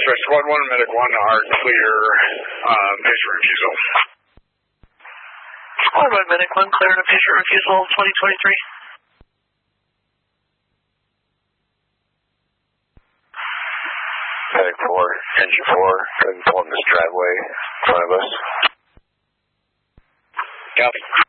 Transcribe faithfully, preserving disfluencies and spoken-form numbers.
Express one one, Medic one are clear, uh, patient refusal. All right, Medic one, clear and a patient refusal, twenty twenty-three. Medic four, engine four, couldn't pull in this driveway in front of us. Copy.